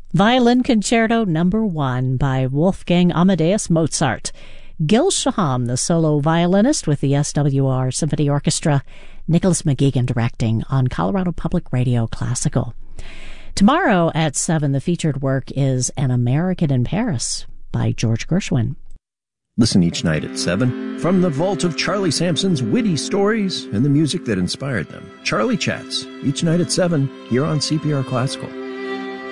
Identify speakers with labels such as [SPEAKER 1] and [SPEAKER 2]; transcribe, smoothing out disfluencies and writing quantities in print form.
[SPEAKER 1] Violin Concerto No. 1 by Wolfgang Amadeus Mozart. Gil Shaham, the solo violinist with the SWR Symphony Orchestra. Nicholas McGeegan directing on Colorado Public Radio Classical. Tomorrow at 7, the featured work is An American in Paris by George Gershwin.
[SPEAKER 2] Listen each night at 7 from the vault of Charlie Sampson's witty stories and the music that inspired them. Charlie Chats, each night at 7 here on CPR Classical.